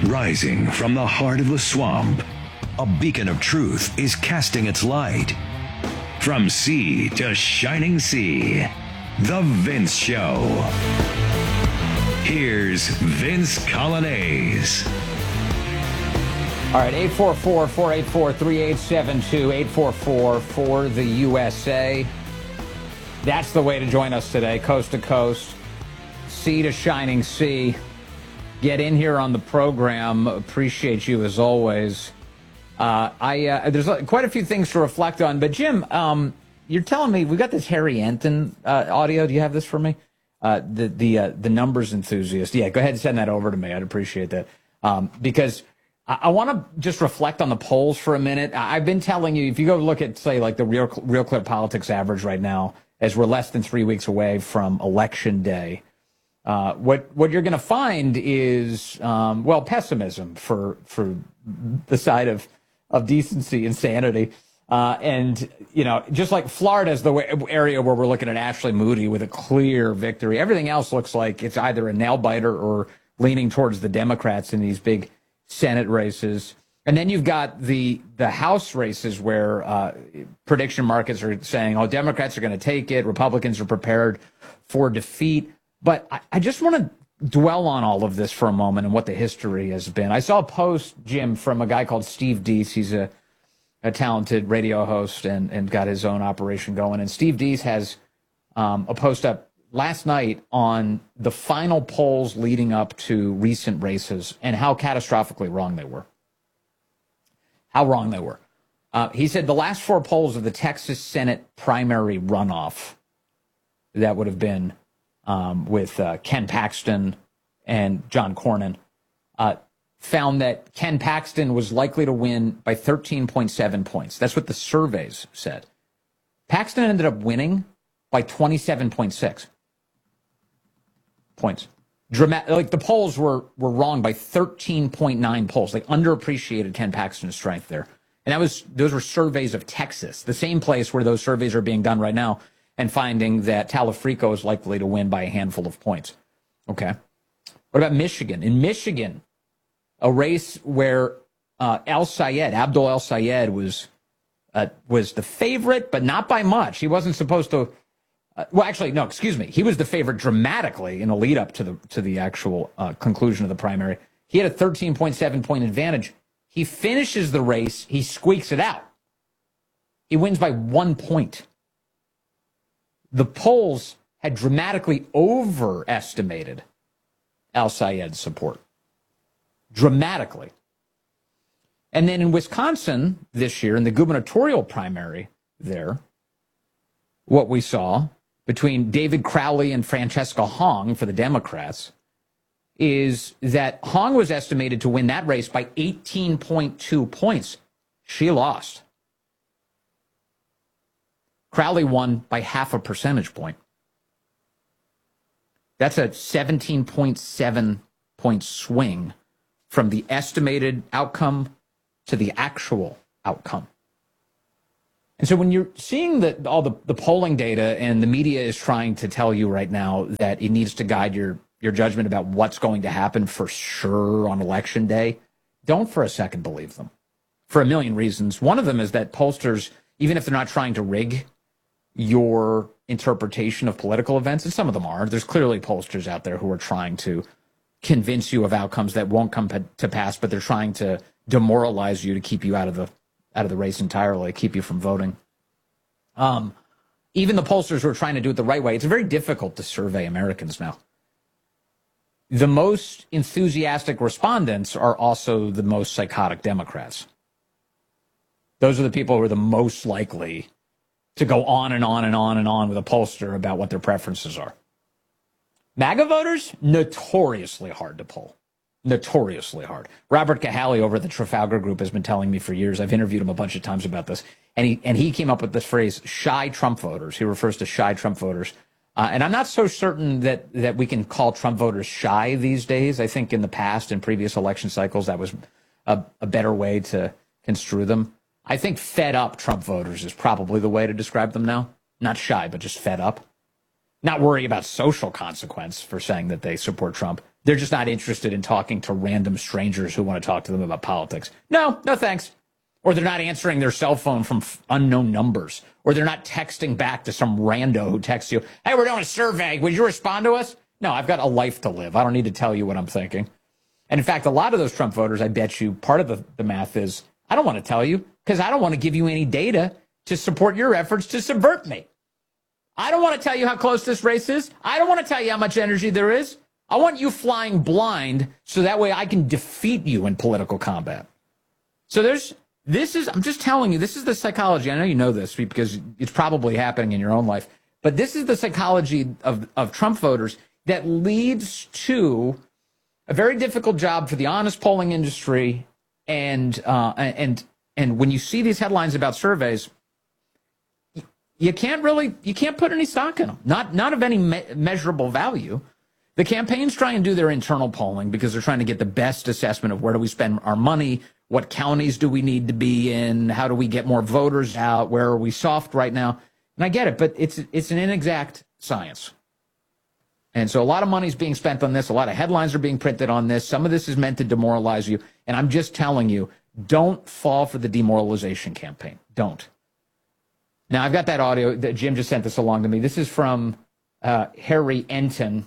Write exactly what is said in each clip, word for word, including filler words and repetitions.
Rising from the heart of the swamp, a beacon of truth is casting its light. From sea to shining sea, The Vince Show. Here's Vince Coglianese. All right, eight four four, four eight four, three eight seven two, eight four four for the U S A. That's the way to join us today, coast to coast, sea to shining sea. Get in here on the program. Appreciate you as always. Uh, I uh, there's quite a few things to reflect on, but Jim, um, you're telling me we got this Harry Enton uh, audio. Do you have this for me? Uh, the the uh, the numbers enthusiast. Yeah, go ahead and send that over to me. I'd appreciate that um, because I, I want to just reflect on the polls for a minute. I, I've been telling you, if you go look at say like the Real Real Clear Politics average right now, as we're less than three weeks away from Election Day. Uh, what what you're going to find is, um, well, pessimism for for the side of, of decency and sanity. Uh, and, you know, just like Florida is the way, area where we're looking at Ashley Moody with a clear victory. Everything else looks like it's either a nail-biter or leaning towards the Democrats in these big Senate races. And then you've got the the House races where uh, prediction markets are saying, oh, Democrats are going to take it. Republicans are prepared for defeat. But I, I just want to dwell on all of this for a moment and what the history has been. I saw a post, Jim, from a guy called Steve Deese. He's a, a talented radio host and, and got his own operation going. And Steve Deese has um, a post up last night on the final polls leading up to recent races and how catastrophically wrong they were. How wrong they were. Uh, he said the last four polls of the Texas Senate primary runoff that would have been Um, with uh, Ken Paxton and John Cornyn, uh, found that Ken Paxton was likely to win by thirteen point seven points. That's what the surveys said. Paxton ended up winning by twenty-seven point six points. Dramatic, like the polls were were wrong by thirteen point nine polls. They underappreciated Ken Paxton's strength there. And that was those were surveys of Texas, the same place where those surveys are being done right now, and finding that Talafrico is likely to win by a handful of points. Okay. What about Michigan? In Michigan, a race where uh, El Sayed, Abdul El Sayed, was uh, was the favorite, but not by much. He wasn't supposed to. Uh, well, actually, no. Excuse me. He was the favorite dramatically in the lead up to the to the actual uh, conclusion of the primary. He had a thirteen point seven point advantage. He finishes the race. He squeaks it out. He wins by one point. The polls had dramatically overestimated Al Sayed's support. Dramatically. And then in Wisconsin this year, in the gubernatorial primary there, what we saw between David Crowley and Francesca Hong for the Democrats is that Hong was estimated to win that race by eighteen point two points. She lost. Crowley won by half a percentage point. That's a seventeen point seven point swing from the estimated outcome to the actual outcome. And so when you're seeing the, all the, the polling data and the media is trying to tell you right now that it needs to guide your, your judgment about what's going to happen for sure on Election Day, don't for a second believe them. For a million reasons. One of them is that pollsters, even if they're not trying to rig your interpretation of political events, and some of them are. There's clearly pollsters out there who are trying to convince you of outcomes that won't come to pass, but they're trying to demoralize you to keep you out of the out of the race entirely, keep you from voting. Um, even the pollsters who are trying to do it the right way, it's very difficult to survey Americans now. The most enthusiastic respondents are also the most psychotic Democrats. Those are the people who are the most likely to go on and on and on and on with a pollster about what their preferences are. MAGA voters, notoriously hard to poll. Notoriously hard. Robert Cahaly over at the Trafalgar Group has been telling me for years. I've interviewed him a bunch of times about this. And he and he came up with this phrase, shy Trump voters. He refers to shy Trump voters. Uh, and I'm not so certain that, that we can call Trump voters shy these days. I think in the past, in previous election cycles, that was a, a better way to construe them. I think fed up Trump voters is probably the way to describe them now. Not shy, but just fed up. Not worry about social consequence for saying that they support Trump. They're just not interested in talking to random strangers who want to talk to them about politics. No, no thanks. Or they're not answering their cell phone from f- unknown numbers. Or they're not texting back to some rando who texts you, hey, we're doing a survey. Would you respond to us? No, I've got a life to live. I don't need to tell you what I'm thinking. And in fact, a lot of those Trump voters, I bet you, part of the, the math is, I don't want to tell you because I don't want to give you any data to support your efforts to subvert me. I don't want to tell you how close this race is. I don't want to tell you how much energy there is. I want you flying blind so that way I can defeat you in political combat. So there's, this is, I'm just telling you, this is the psychology. I know you know this because it's probably happening in your own life, but this is the psychology of, of Trump voters that leads to a very difficult job for the honest polling industry. And, uh, and, and when you see these headlines about surveys, you can't really, you can't put any stock in them. Not, not of any me- measurable value. The campaigns try and do their internal polling because they're trying to get the best assessment of where do we spend our money, what counties do we need to be in, how do we get more voters out, where are we soft right now? And I get it, but it's it's an inexact science. And so a lot of money is being spent on this. A lot of headlines are being printed on this. Some of this is meant to demoralize you. And I'm just telling you, don't fall for the demoralization campaign. Don't. Now, I've got that audio that Jim just sent this along to me. This is from uh, Harry Enton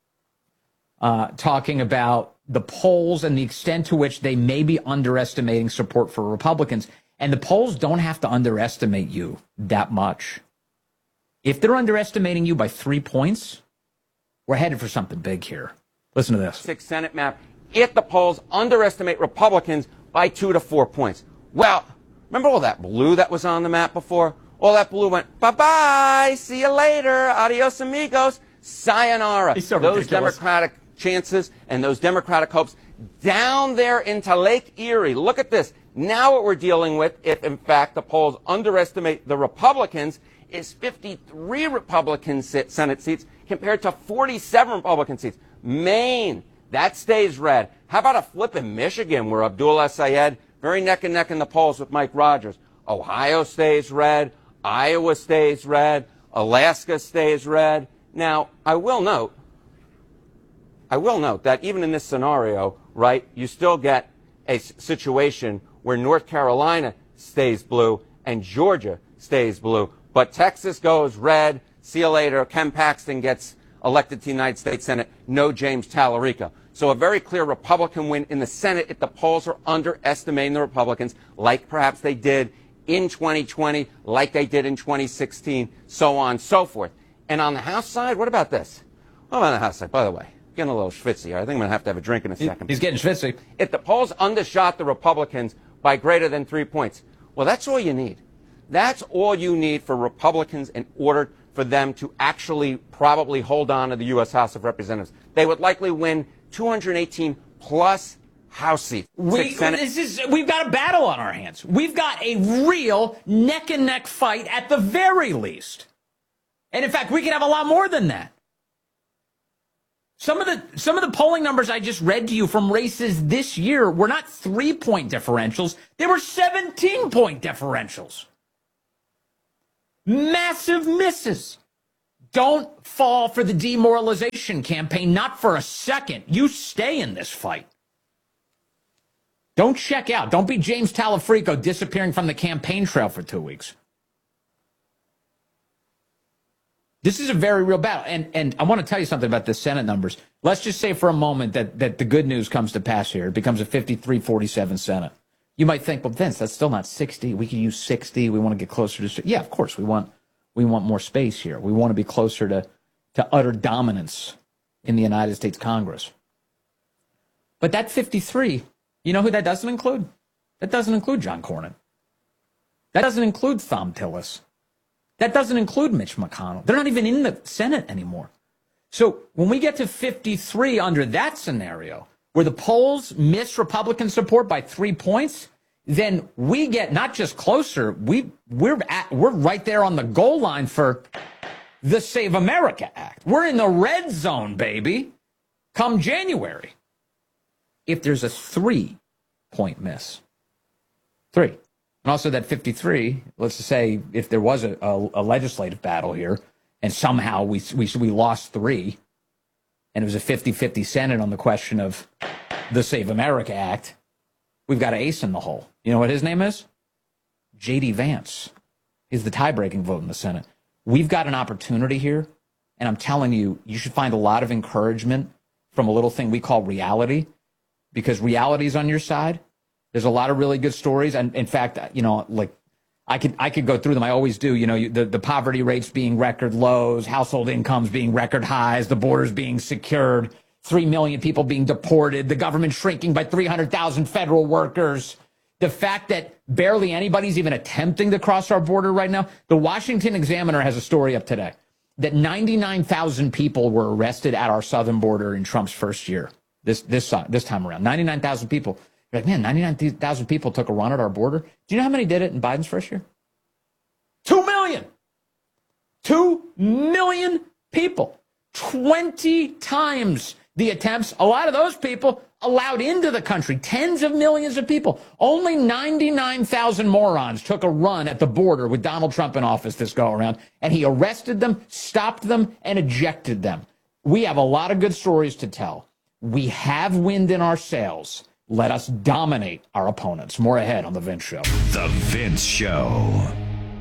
uh, talking about the polls and the extent to which they may be underestimating support for Republicans. And the polls don't have to underestimate you that much. If they're underestimating you by three points, we're headed for something big here. Listen to this. Six Senate map. If the polls underestimate Republicans by two to four points. Well, remember all that blue that was on the map before? All that blue went, bye-bye, see you later, adios amigos, sayonara. So those ridiculous. Democratic chances and those Democratic hopes down there into Lake Erie. Look at this. Now what we're dealing with, if in fact the polls underestimate the Republicans, is fifty-three Republican Senate seats compared to forty-seven Republican seats. Maine, that stays red. How about a flip in Michigan where Abdullah Sayed, very neck and neck in the polls with Mike Rogers. Ohio stays red. Iowa stays red. Alaska stays red. Now, I will note, I will note that even in this scenario, right, you still get a situation where North Carolina stays blue and Georgia stays blue. But Texas goes red. See you later. Ken Paxton gets elected to the United States Senate. No James Tallarico. So a very clear Republican win in the Senate if the polls are underestimating the Republicans, like perhaps they did in twenty twenty, like they did in twenty sixteen, so on and so forth. And on the House side, what about this? What about the House side? By the way, getting a little schwitzy here. I think I'm going to have to have a drink in a second. He's getting schwitzy. If the polls undershot the Republicans by greater than three points, well, that's all you need. That's all you need for Republicans in order for them to actually probably hold on to the U S House of Representatives. They would likely win two hundred eighteen plus House seats. We, this is, we've got a battle on our hands. We've got a real neck and neck fight at the very least. And in fact, we can have a lot more than that. Some of the some of the polling numbers I just read to you from races this year were not three-point differentials. They were seventeen-point differentials. Massive misses. Don't fall for the demoralization campaign, not for a second. You stay in this fight. Don't check out. Don't be James Tallarico disappearing from the campaign trail for two weeks. This is a very real battle. And and I want to tell you something about the Senate numbers. Let's just say for a moment that, that the good news comes to pass here. It becomes a fifty-three forty-seven Senate. You might think, well, Vince, that's still not sixty. We could use sixty. We want to get closer to sixty. Yeah, of course. We want we want more space here. We want to be closer to, to utter dominance in the United States Congress. But that fifty-three, you know who that doesn't include? That doesn't include John Cornyn. That doesn't include Thom Tillis. That doesn't include Mitch McConnell. They're not even in the Senate anymore. So when we get to fifty-three under that scenario, where the polls miss Republican support by three points, then we get not just closer, we, we're, at, we're right there on the goal line for the Save America Act. We're in the red zone, baby, come January. If there's a three-point miss. Three. And also that fifty-three, let's just say if there was a, a, a legislative battle here and somehow we, we we lost three, and it was a fifty-fifty Senate on the question of the Save America Act, we've got an ace in the hole. You know what his name is? J D Vance. He's the tie-breaking vote in the Senate. We've got an opportunity here, and I'm telling you, you should find a lot of encouragement from a little thing we call reality, because reality is on your side. There's a lot of really good stories, and in fact, you know, like I could I could go through them. I always do. You know, you, the the poverty rates being record lows, household incomes being record highs, the borders being secured, three million people being deported, the government shrinking by three hundred thousand federal workers. The fact that barely anybody's even attempting to cross our border right now. The Washington Examiner has a story up today that ninety-nine thousand people were arrested at our southern border in Trump's first year. This this this time around, ninety-nine thousand people. You're like, man, ninety-nine thousand people took a run at our border. Do you know how many did it in Biden's first year? Two million. Two million people. twenty times the attempts. A lot of those people allowed into the country. Tens of millions of people. Only ninety-nine thousand morons took a run at the border with Donald Trump in office this go around, and he arrested them, stopped them, and ejected them. We have a lot of good stories to tell. We have wind in our sails. Let us dominate our opponents. More ahead on The Vince Show. The Vince Show.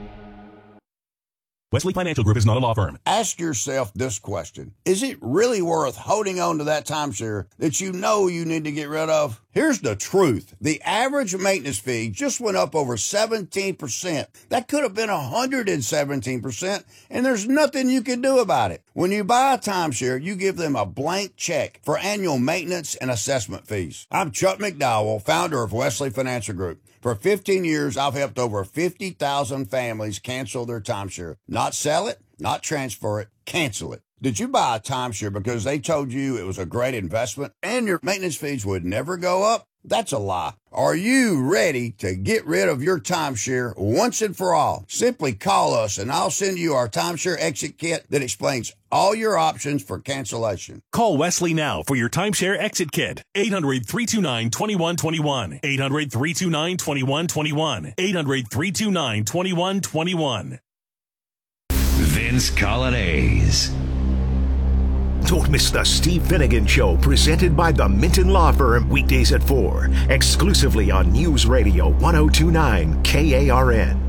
Wesley Financial Group is not a law firm. Ask yourself this question. Is it really worth holding on to that timeshare that you know you need to get rid of? Here's the truth. The average maintenance fee just went up over seventeen percent. That could have been one hundred seventeen percent, and there's nothing you can do about it. When you buy a timeshare, you give them a blank check for annual maintenance and assessment fees. I'm Chuck McDowell, founder of Wesley Financial Group. For fifteen years, I've helped over fifty thousand families cancel their timeshare. Not sell it, not transfer it, cancel it. Did you buy a timeshare because they told you it was a great investment and your maintenance fees would never go up? That's a lie. Are you ready to get rid of your timeshare once and for all? Simply call us and I'll send you our timeshare exit kit that explains all your options for cancellation. Call Wesley now for your timeshare exit kit. eight hundred, three two nine, two one two one. eight hundred, three two nine, two one two one. eight hundred, three two nine, two one two one. Vince Colonnese. Don't miss the Steve Finnegan Show, presented by the Minton Law Firm, weekdays at four, exclusively on News Radio one oh two point nine K A R N.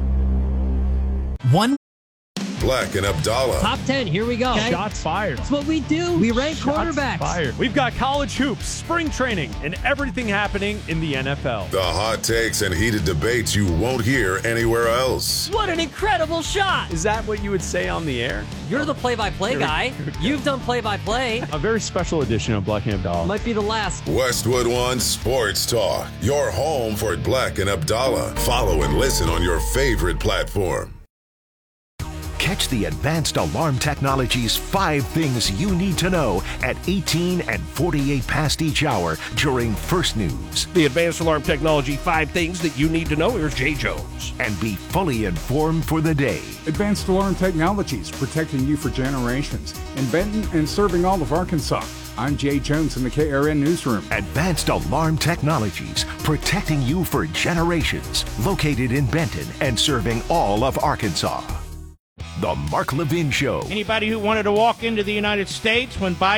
One. Black and Abdallah. Top ten, here we go. Okay. Shots fired. That's what we do. We rank Shots quarterbacks. Fired. We've got college hoops, spring training, and everything happening in the N F L. The hot takes and heated debates you won't hear anywhere else. What an incredible shot. Is that what you would say on the air? You're the play-by-play guy. You've done play-by-play. A very special edition of Black and Abdallah. Might be the last. Westwood One Sports Talk. Your home for Black and Abdallah. Follow and listen on your favorite platform. Catch the Advanced Alarm Technology's five things you need to know at eighteen and forty-eight past each hour during First News. The Advanced Alarm Technology five things that you need to know. Here's Jay Jones. And be fully informed for the day. Advanced Alarm Technologies, protecting you for generations. In Benton and serving all of Arkansas. I'm Jay Jones in the K R N Newsroom. Advanced Alarm Technologies, protecting you for generations. Located in Benton and serving all of Arkansas. The Mark Levin Show. Anybody who wanted to walk into the United States when Biden